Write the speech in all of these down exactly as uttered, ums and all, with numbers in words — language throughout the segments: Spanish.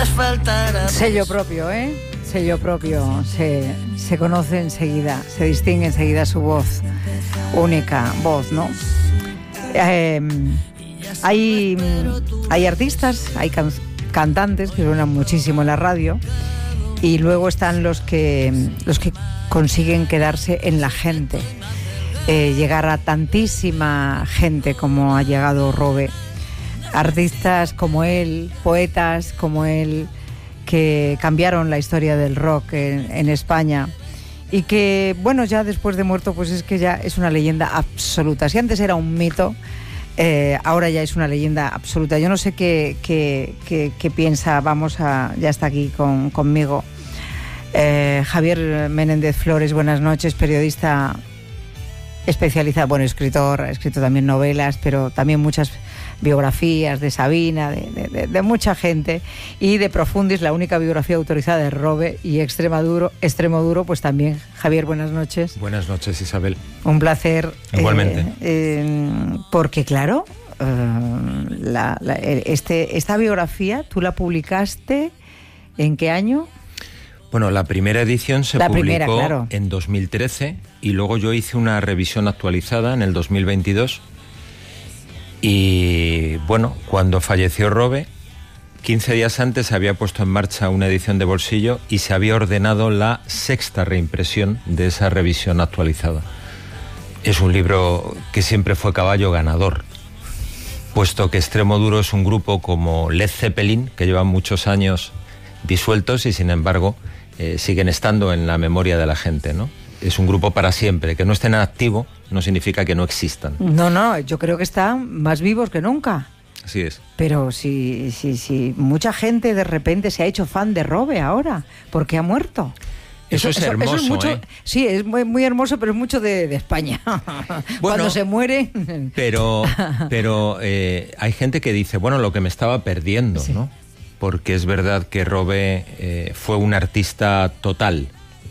quizás faltara. Sello propio, ¿eh? Sello propio. Se, se conoce enseguida, se distingue enseguida su voz. Única voz, ¿no? Eh, hay, hay artistas, hay can, cantantes que suenan muchísimo en la radio y luego están los que, los que consiguen quedarse en la gente. Eh, llegar a tantísima gente como ha llegado Robe, artistas como él, poetas como él, que cambiaron la historia del rock en, en España y que, bueno, ya después de muerto, pues es que ya es una leyenda absoluta. Si antes era un mito, eh, ahora ya es una leyenda absoluta. Yo no sé qué, qué, qué, qué piensa, vamos a, ya está aquí con, conmigo, eh, Javier Menéndez Flores, buenas noches, periodista especializado, bueno, escritor, ha escrito también novelas, pero también muchas biografías de Sabina, de, de, de mucha gente, y de Profundis, la única biografía autorizada de Robe, y Extremaduro, Extremoduro, pues también. Javier, buenas noches. Buenas noches, Isabel. Un placer. Igualmente. Eh, eh, porque claro, eh, la, la, este, esta biografía, ¿tú la publicaste en qué año? Bueno, la primera edición se la publicó primera, claro. en dos mil trece y luego yo hice una revisión actualizada en el dos mil veintidós. Y bueno, cuando falleció Robe, quince días antes se había puesto en marcha una edición de bolsillo y se había ordenado la sexta reimpresión de esa revisión actualizada. Es un libro que siempre fue caballo ganador, puesto que Extremoduro es un grupo como Led Zeppelin, que llevan muchos años disueltos y sin embargo eh, siguen estando en la memoria de la gente, ¿no? Es un grupo para siempre. Que no estén activos no significa que no existan. No, no, yo creo que están más vivos que nunca. Así es. Pero si, si, si mucha gente de repente se ha hecho fan de Robe ahora, porque ha muerto. Eso, eso es hermoso, eso es mucho, ¿eh? Sí, es muy, muy hermoso, pero es mucho de, de España. Bueno, cuando se muere... Pero, pero eh, hay gente que dice, bueno, lo que me estaba perdiendo, sí, ¿no? Porque es verdad que Robe eh, fue un artista total,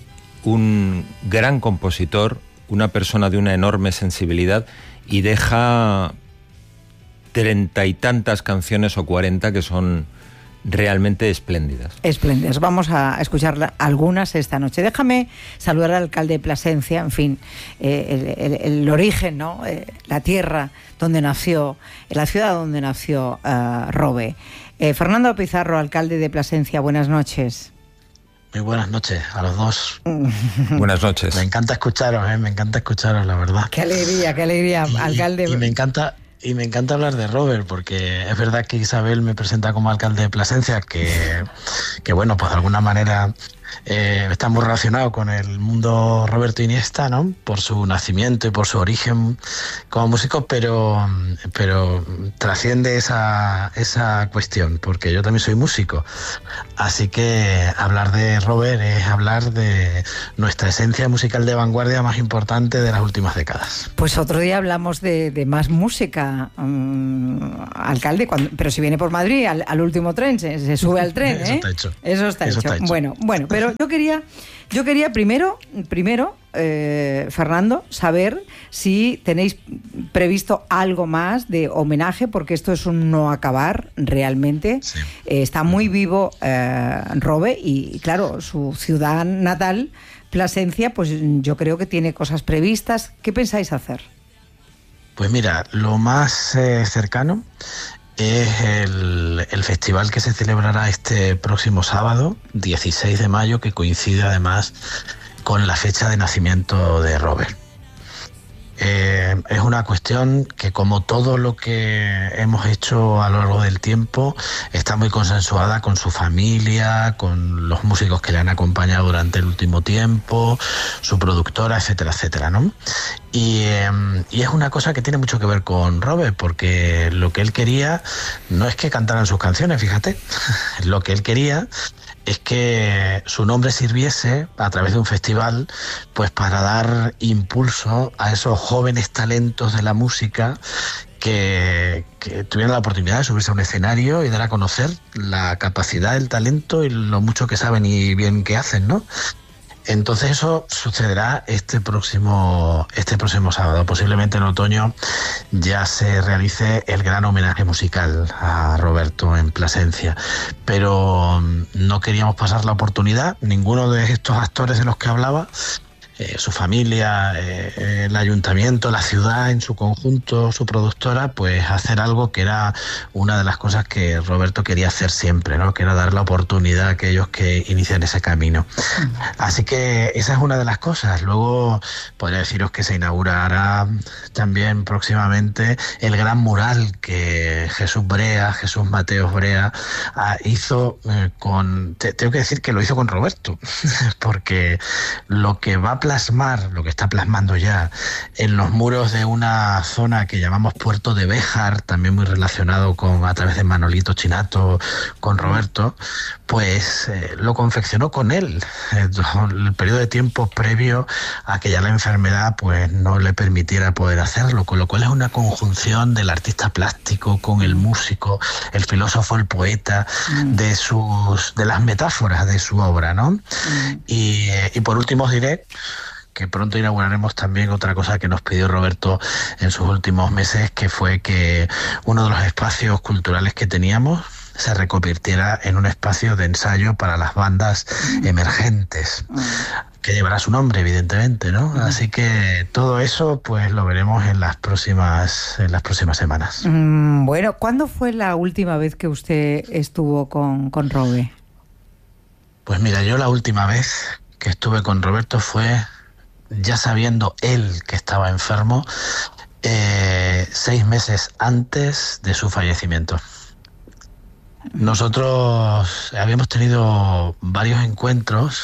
un gran compositor, una persona de una enorme sensibilidad y deja treinta y tantas canciones o cuarenta que son realmente espléndidas. Espléndidas. Vamos a escuchar algunas esta noche. Déjame saludar al alcalde de Plasencia, en fin, eh, el, el, el origen, ¿no? Eh, la tierra donde nació, la ciudad donde nació uh, Robe. Eh, Fernando Pizarro, alcalde de Plasencia, buenas noches. Muy buenas noches a los dos. Buenas noches. Me encanta escucharos, ¿eh? me encanta escucharos, la verdad. Qué alegría, qué alegría, y, alcalde. Y, y me encanta y me encanta hablar de Robert, porque es verdad que Isabel me presenta como alcalde de Plasencia, que, que bueno, pues de alguna manera eh, está muy relacionado con el mundo Roberto Iniesta, ¿no? Por su nacimiento y por su origen como músico, pero, pero trasciende esa, esa cuestión, porque yo también soy músico. Así que hablar de Robert es hablar de nuestra esencia musical de vanguardia más importante de las últimas décadas. Pues otro día hablamos de, de más música, um, alcalde, cuando, pero si viene por Madrid al, al último tren, se, se sube al tren, ¿eh? Eso está hecho. Eso está, Eso hecho. está hecho. Bueno, bueno, pero yo quería, yo quería primero, primero, eh, Fernando, saber si tenéis previsto algo más de homenaje, porque esto es un no acabar realmente. Sí. Eh, está muy vivo eh, Robe y, claro, su ciudad natal, Plasencia, pues yo creo que tiene cosas previstas. ¿Qué pensáis hacer? Pues mira, lo más eh, cercano es el, el festival que se celebrará este próximo sábado, dieciséis de mayo, que coincide además con la fecha de nacimiento de Robert. Eh, es una cuestión que, como todo lo que hemos hecho a lo largo del tiempo, está muy consensuada con su familia, con los músicos que le han acompañado durante el último tiempo, su productora, etcétera, etcétera, ¿no? Y, eh, y es una cosa que tiene mucho que ver con Robert, porque lo que él quería no es que cantaran sus canciones, fíjate, lo que él quería es que su nombre sirviese a través de un festival, pues para dar impulso a esos jóvenes talentos de la música que, que tuvieran la oportunidad de subirse a un escenario y dar a conocer la capacidad, el talento y lo mucho que saben y bien que hacen, ¿no? Entonces eso sucederá este próximo, este próximo sábado. Posiblemente en otoño ya se realice el gran homenaje musical a Roberto en Plasencia. Pero no queríamos pasar la oportunidad, ninguno de estos actores de los que hablaba, Eh, su familia, eh, el ayuntamiento, la ciudad en su conjunto, su productora, pues hacer algo que era una de las cosas que Roberto quería hacer siempre, ¿no? Que era dar la oportunidad a aquellos que inician ese camino. Así que esa es una de las cosas. Luego podría deciros que se inaugurará también próximamente el gran mural que Jesús Brea, Jesús Mateos Brea, ah, hizo eh, con... Te, tengo que decir que lo hizo con Roberto, porque lo que va a plasmar, lo que está plasmando ya en los muros de una zona que llamamos Puerto de Béjar, también muy relacionado con, a través de Manolito Chinato, con Roberto, pues eh, lo confeccionó con él. El periodo de tiempo previo a que ya la enfermedad pues no le permitiera poder hacerlo, con lo cual es una conjunción del artista plástico con el músico, el filósofo, el poeta, mm. de sus de las metáforas de su obra, ¿no? Mm. Y, y por último os diré que pronto inauguraremos también otra cosa que nos pidió Roberto en sus últimos meses, que fue que uno de los espacios culturales que teníamos se reconvirtiera en un espacio de ensayo para las bandas emergentes, que llevará su nombre, evidentemente, ¿no? Así que todo eso, pues lo veremos en las próximas, en las próximas semanas. Mm, bueno, ¿cuándo fue la última vez que usted estuvo con, con Robe? Pues mira, yo la última vez que estuve con Roberto fue, ya sabiendo él que estaba enfermo, eh, seis meses antes de su fallecimiento. Nosotros habíamos tenido varios encuentros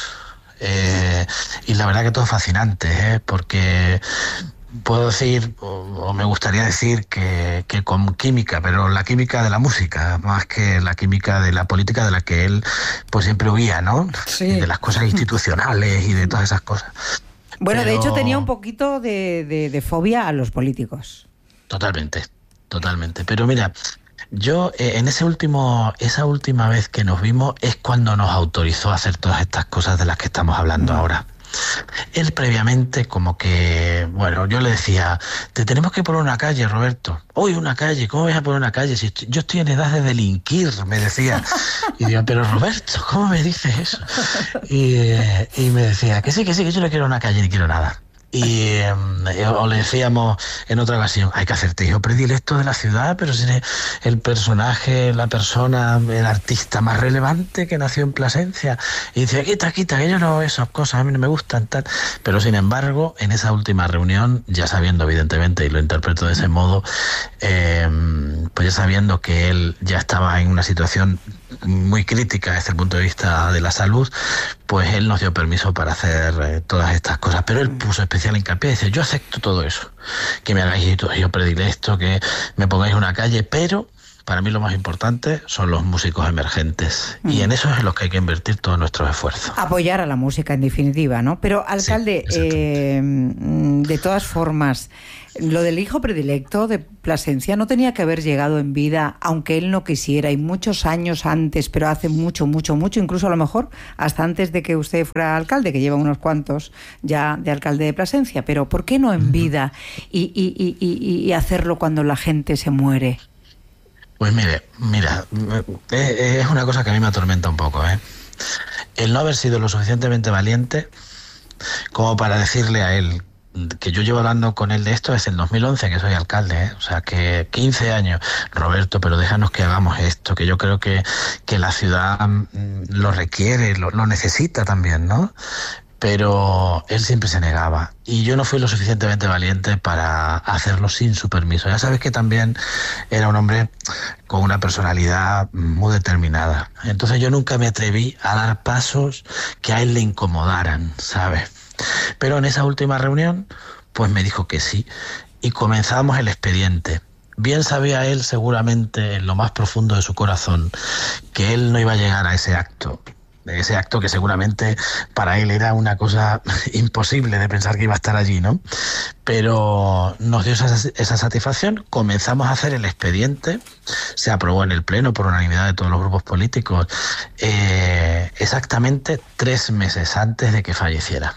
eh, y la verdad que todo fascinante, ¿eh? Porque puedo decir, o, o me gustaría decir que, que con química, pero la química de la música, más que la química de la política de la que él pues siempre huía, ¿no? Sí. De las cosas institucionales y de todas esas cosas. Bueno, pero... de hecho tenía un poquito de, de, de fobia a los políticos. Totalmente, totalmente. Pero mira, yo eh, en ese último, esa última vez que nos vimos es cuando nos autorizó a hacer todas estas cosas de las que estamos hablando mm. ahora. Él previamente como que, bueno, yo le decía, te tenemos que poner una calle, Roberto. Uy, una calle, ¿cómo vas a poner una calle? Si estoy, yo estoy en edad de delinquir, me decía. Y digo, pero Roberto, ¿cómo me dices eso? Y, eh, y me decía, que sí, que sí, que yo no quiero una calle ni quiero nada. Y eh, o le decíamos en otra ocasión, hay que hacerte hijo predilecto de la ciudad, pero si eres el personaje, la persona, el artista más relevante que nació en Plasencia. Y dice, quita, quita, que yo no, esas cosas a mí no me gustan, tal. Pero sin embargo, en esa última reunión, ya sabiendo evidentemente, y lo interpreto de ese modo, eh, pues ya sabiendo que él ya estaba en una situación muy crítica desde el punto de vista de la salud, pues él nos dio permiso para hacer eh, todas estas cosas, pero él puso especial hincapié, dice, yo acepto todo eso, que me hagáis yo predilecto, que me pongáis una calle, pero para mí lo más importante son los músicos emergentes, mm. y en eso es en los que hay que invertir todos nuestros esfuerzos. Apoyar a la música en definitiva, ¿no? Pero alcalde, sí, eh, de todas formas, lo del hijo predilecto de Plasencia no tenía que haber llegado en vida, aunque él no quisiera, y muchos años antes, pero hace mucho, mucho, mucho, incluso a lo mejor hasta antes de que usted fuera alcalde, que lleva unos cuantos ya de alcalde de Plasencia, pero ¿por qué no en vida y, y, y, y, y hacerlo cuando la gente se muere? Pues mire, mira, es una cosa que a mí me atormenta un poco, ¿eh? El no haber sido lo suficientemente valiente como para decirle a él, que yo llevo hablando con él de esto desde el dos mil once, que soy alcalde, ¿eh? O sea, que quince años, Roberto, pero déjanos que hagamos esto, que yo creo que, que la ciudad lo requiere, lo, lo necesita también, ¿no? Pero él siempre se negaba y yo no fui lo suficientemente valiente para hacerlo sin su permiso. Ya sabes que también era un hombre con una personalidad muy determinada. Entonces yo nunca me atreví a dar pasos que a él le incomodaran, ¿sabes? Pero en esa última reunión, pues me dijo que sí y comenzamos el expediente. Bien sabía él seguramente en lo más profundo de su corazón que él no iba a llegar a ese acto. De ese acto que seguramente para él era una cosa imposible de pensar que iba a estar allí, ¿no? Pero nos dio esa, esa satisfacción, comenzamos a hacer el expediente, se aprobó en el Pleno por unanimidad de todos los grupos políticos eh, exactamente tres meses antes de que falleciera.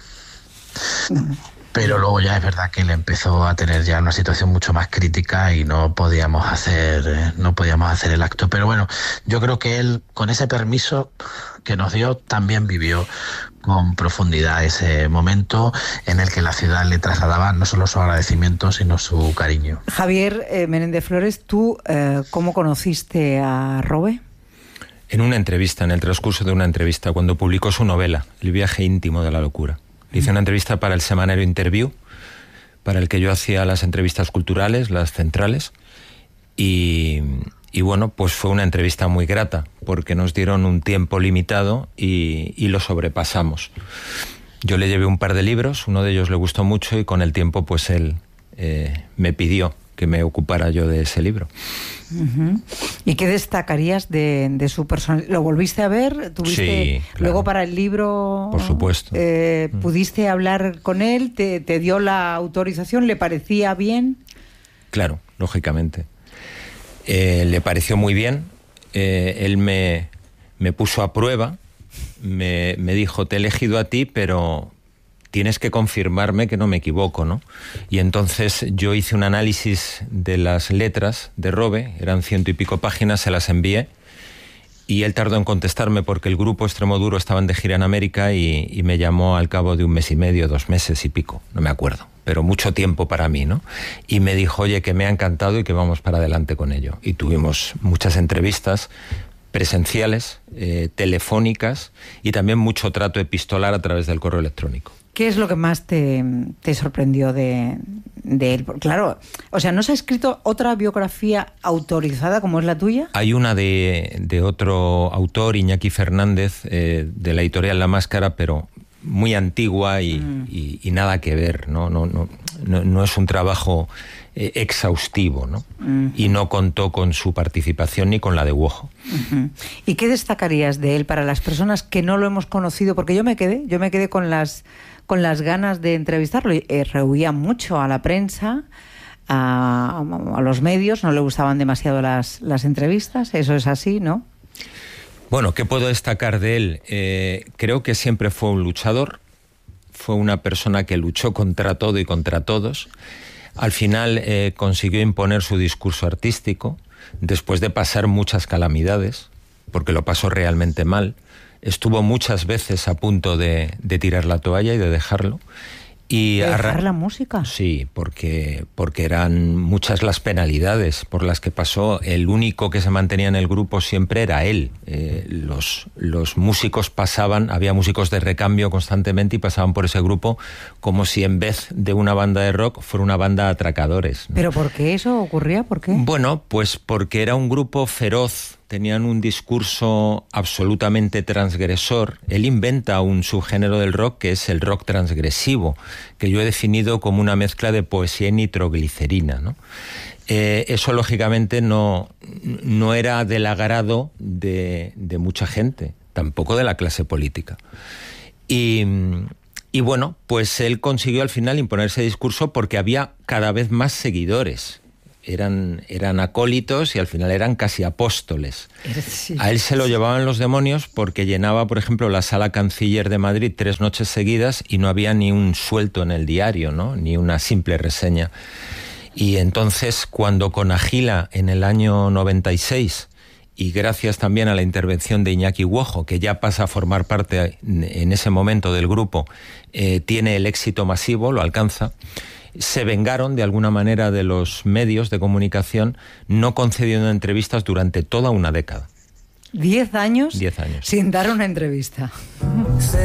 Pero luego ya es verdad que él empezó a tener ya una situación mucho más crítica y no podíamos hacer, no podíamos hacer el acto. Pero bueno, yo creo que él, con ese permiso que nos dio, también vivió con profundidad ese momento en el que la ciudad le trasladaba no solo su agradecimiento, sino su cariño. Javier eh, Menéndez Flores, ¿tú eh, cómo conociste a Robe? En una entrevista, en el transcurso de una entrevista, cuando publicó su novela, El viaje íntimo de la locura. Le hice una entrevista para el semanario Interview, para el que yo hacía las entrevistas culturales, las centrales, y, y bueno, pues fue una entrevista muy grata, porque nos dieron un tiempo limitado y, y lo sobrepasamos. Yo le llevé un par de libros, uno de ellos le gustó mucho y con el tiempo pues él eh, me pidió que me ocupara yo de ese libro. Uh-huh. ¿Y qué destacarías de, de su personalidad? ¿Lo volviste a ver? ¿Tuviste, sí, claro. Luego para el libro? Por supuesto. Eh, ¿Pudiste hablar con él? ¿Te, te dio la autorización? ¿Le parecía bien? Claro, lógicamente. Eh, le pareció muy bien. Eh, él me, me puso a prueba. Me, me dijo, te he elegido a ti, pero tienes que confirmarme que no me equivoco, ¿no? Y entonces yo hice un análisis de las letras de Robe, eran ciento y pico páginas, se las envié, y él tardó en contestarme porque el grupo Extremoduro estaban de gira en América y, y me llamó al cabo de un mes y medio, dos meses y pico, no me acuerdo, pero mucho tiempo para mí, ¿no? Y me dijo, oye, que me ha encantado y que vamos para adelante con ello. Y tuvimos muchas entrevistas presenciales, eh, telefónicas y también mucho trato epistolar a través del correo electrónico. ¿Qué es lo que más te, te sorprendió de, de él? Claro, o sea, ¿no se ha escrito otra biografía autorizada como es la tuya? Hay una de, de otro autor, Iñaki Fernández, eh, de la editorial La Máscara, pero muy antigua y, mm. y, y nada que ver, ¿no? No, no, no, no es un trabajo eh, exhaustivo, ¿no? Uh-huh. Y no contó con su participación ni con la de Wojo. Uh-huh. ¿Y qué destacarías de él para las personas que no lo hemos conocido? Porque yo me quedé, yo me quedé con las... con las ganas de entrevistarlo. Eh, rehuía mucho a la prensa, a, a los medios, no le gustaban demasiado las, las entrevistas, eso es así, ¿no? Bueno, ¿qué puedo destacar de él? Eh, creo que siempre fue un luchador, fue una persona que luchó contra todo y contra todos. Al final eh, consiguió imponer su discurso artístico, después de pasar muchas calamidades, porque lo pasó realmente mal. Estuvo muchas veces a punto de, de tirar la toalla y de dejarlo. Y ¿De dejar arra- la música? Sí, porque, porque eran muchas las penalidades por las que pasó. El único que se mantenía en el grupo siempre era él. Eh, los, los músicos pasaban, había músicos de recambio constantemente y pasaban por ese grupo como si en vez de una banda de rock fuera una banda de atracadores, ¿no? ¿Pero por qué eso ocurría? ¿Por qué? Bueno, pues porque era un grupo feroz. Tenían un discurso absolutamente transgresor. Él inventa un subgénero del rock que es el rock transgresivo, que yo he definido como una mezcla de poesía y nitroglicerina, ¿no? Eh, eso lógicamente no, no era del agrado de, de mucha gente, tampoco de la clase política. Y, y bueno, pues él consiguió al final imponer ese discurso porque había cada vez más seguidores. Eran, eran acólitos y al final eran casi apóstoles. Sí, a él se lo llevaban los demonios porque llenaba, por ejemplo, la Sala Canciller de Madrid tres noches seguidas y no había ni un suelto en el diario, ¿no? Ni una simple reseña. Y entonces, cuando con Agila, en el año noventa y seis, y gracias también a la intervención de Iñaki Wojo, que ya pasa a formar parte en ese momento del grupo, eh, tiene el éxito masivo, lo alcanza, se vengaron de alguna manera de los medios de comunicación, no concediendo entrevistas durante toda una década. ¿Diez años? Diez años. Sin dar una entrevista.